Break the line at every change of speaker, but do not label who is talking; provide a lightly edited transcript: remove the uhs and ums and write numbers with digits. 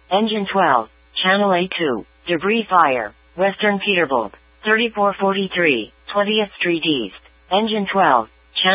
Engine 12, Channel A2, debris fire, Western Peterbilt, 3443, 20th Street East. Engine 12,